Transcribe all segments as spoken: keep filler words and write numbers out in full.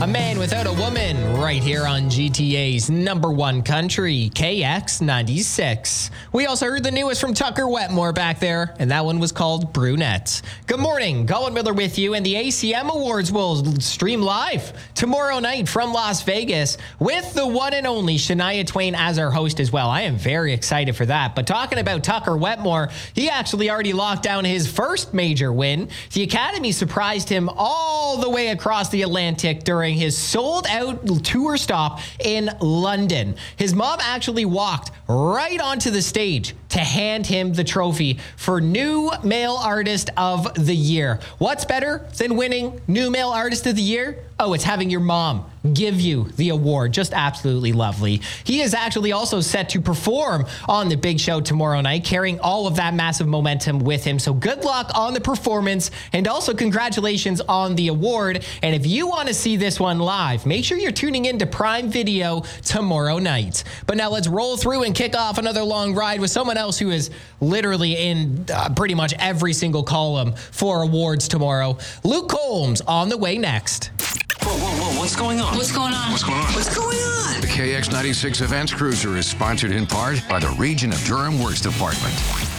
A Man Without a Woman, right here on G T A's number one country, K X ninety-six. We also heard the newest from Tucker Wetmore back there, and that one was called Brunette. Good morning, Colin Miller with you, and the A C M Awards will stream live tomorrow night from Las Vegas with the one and only Shania Twain as our host as well. I am very excited for that. But talking about Tucker Wetmore, he actually already locked down his first major win. The Academy surprised him all the way across the Atlantic during his sold-out tour stop in London. His mom actually walked right onto the stage to hand him the trophy for New Male Artist of the Year. What's better than winning New Male Artist of the Year? Oh, it's having your mom give you the award. Just absolutely lovely. He is actually also set to perform on the big show tomorrow night, carrying all of that massive momentum with him. So good luck on the performance, and also congratulations on the award. And if you want to see this one live, make sure you're tuning in to Prime Video tomorrow night. But now let's roll through and kick off another long ride with someone else who is literally in uh, pretty much every single column for awards tomorrow. Luke Combs on the way next. Whoa, whoa, whoa, what's going on? What's going on? What's going on? What's going on? The K X ninety-six Events Cruiser is sponsored in part by the Region of Durham Works Department.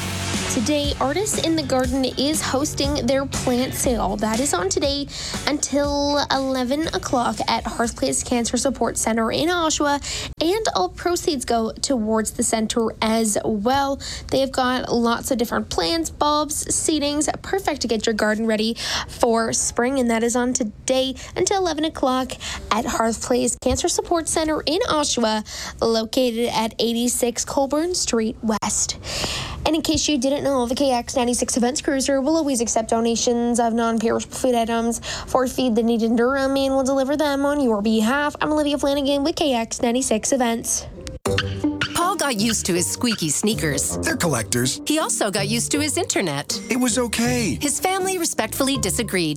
Today, Artists in the Garden is hosting their plant sale. That is on today until eleven o'clock at Hearth Place Cancer Support Center in Oshawa, and all proceeds go towards the center as well. They've got lots of different plants, bulbs, seedings, perfect to get your garden ready for spring, and that is on today until eleven o'clock at Hearth Place Cancer Support Center in Oshawa, located at eighty-six Colburn Street West. And in case you didn't know, the K X ninety-six Events Cruiser will always accept donations of non-perishable food items for Feed the Need in Durham and will deliver them on your behalf. I'm Olivia Flanagan with K X ninety-six Events. Paul got used to his squeaky sneakers. They're collectors. He also got used to his internet. It was okay. His family respectfully disagreed.